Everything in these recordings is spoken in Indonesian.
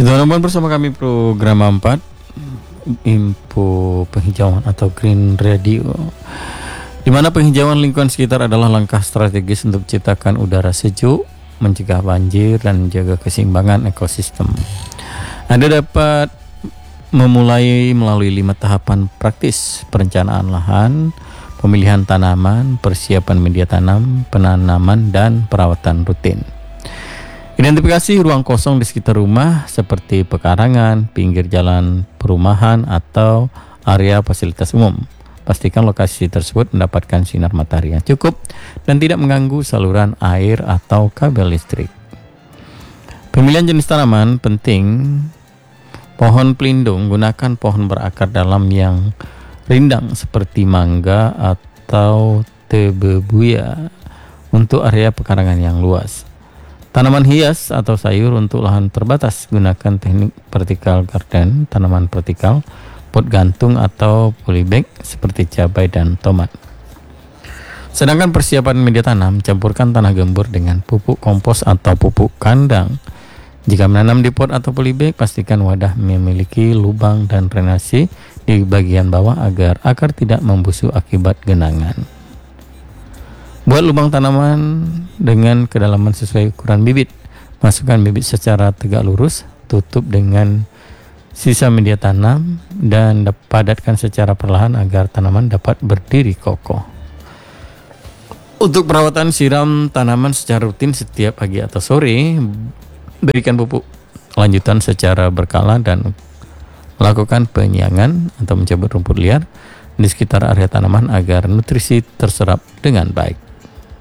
Teman-teman, bersama kami program 4 info penghijauan atau Green Radio, di mana penghijauan lingkungan sekitar adalah langkah strategis untuk menciptakan udara sejuk, mencegah banjir, dan menjaga keseimbangan ekosistem. Anda dapat memulai melalui 5 tahapan praktis: perencanaan lahan, pemilihan tanaman, persiapan media tanam, penanaman, dan perawatan rutin. Identifikasi ruang kosong di sekitar rumah seperti pekarangan, pinggir jalan perumahan, atau area fasilitas umum. Pastikan lokasi tersebut mendapatkan sinar matahari yang cukup dan tidak mengganggu saluran air atau kabel listrik. Pemilihan jenis tanaman penting. Pohon pelindung, gunakan pohon berakar dalam yang rindang seperti mangga atau tebebuya untuk area pekarangan yang luas. Tanaman hias atau sayur untuk lahan terbatas, gunakan teknik vertical garden, tanaman vertikal, pot gantung atau polybag seperti cabai dan tomat. Sedangkan persiapan media tanam, campurkan tanah gembur dengan pupuk kompos atau pupuk kandang. Jika menanam di pot atau polybag, pastikan wadah memiliki lubang dan drainase di bagian bawah agar akar tidak membusuk akibat genangan. Buat lubang tanaman dengan kedalaman sesuai ukuran bibit. Masukkan bibit secara tegak lurus, tutup dengan sisa media tanam, dan padatkan secara perlahan agar tanaman dapat berdiri kokoh. Untuk perawatan, siram tanaman secara rutin setiap pagi atau sore. Berikan pupuk lanjutan secara berkala dan lakukan penyiangan atau mencabut rumput liar di sekitar area tanaman agar nutrisi terserap dengan baik.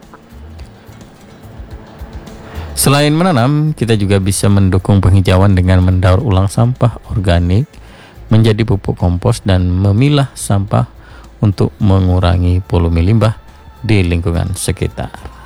Selain menanam, kita juga bisa mendukung penghijauan dengan mendaur ulang sampah organik menjadi pupuk kompos dan memilah sampah untuk mengurangi volume limbah di lingkungan sekitar.